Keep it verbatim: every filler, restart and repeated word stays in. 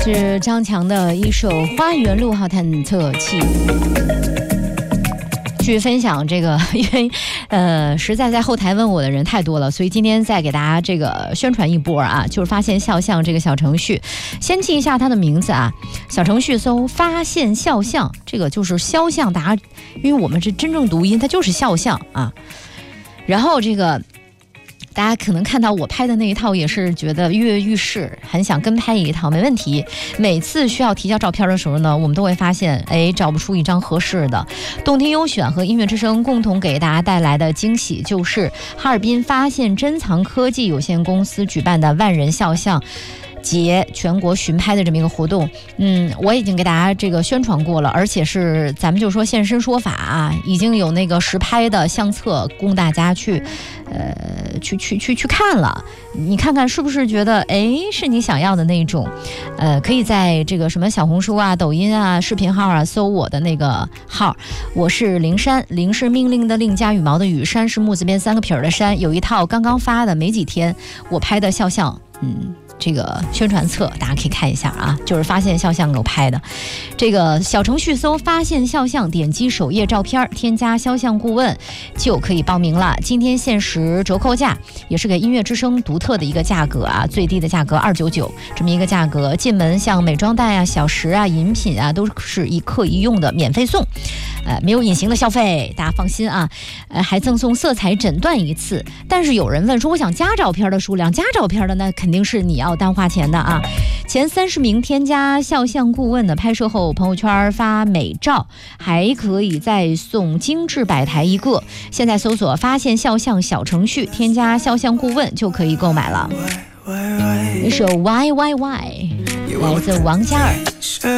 是张强的一首《花园路号探测器》。去分享这个，因为呃，实在在后台问我的人太多了，所以今天再给大家这个宣传一波啊，就是发现肖像这个小程序，先记一下它的名字啊，小程序搜发现肖像，这个就是肖像，大家因为我们是真正读音，它就是肖像啊，然后这个。大家可能看到我拍的那一套也是觉得跃跃欲试，很想跟拍一套，没问题。每次需要提交照片的时候呢，我们都会发现哎找不出一张合适的。动听优选和音乐之声共同给大家带来的惊喜，就是哈尔滨发现珍藏科技有限公司举办的万人肖像节全国巡拍的这么一个活动。嗯，我已经给大家这个宣传过了，而且是咱们就说现身说法啊，已经有那个实拍的相册供大家去呃去去去去看了，你看看是不是觉得哎是你想要的那种。呃可以在这个什么小红书啊、抖音啊、视频号啊搜我的那个号，我是灵山，灵是命令的令加羽毛的羽，山是木字边三个撇的山，有一套刚刚发的没几天我拍的肖像，嗯这个宣传册大家可以看一下啊，就是发现肖像给我拍的。这个小程序搜发现肖像，点击首页照片，添加肖像顾问就可以报名了。今天限时折扣价，也是给音乐之声独特的一个价格啊，最低的价格二九九，这么一个价格。进门像美妆袋啊、小食啊、饮品啊，都是一客一用的，免费送。呃，没有隐形的消费，大家放心啊。呃，还赠送色彩诊断一次。但是有人问说，我想加照片的数量，加照片的那肯定是你要单花钱的啊。前三十名添加肖像顾问的，拍摄后朋友圈发美照，还可以再送精致摆台一个。现在搜索发现肖像小程序，添加肖像顾问就可以购买了。一首 Y Y Y 来自王嘉尔。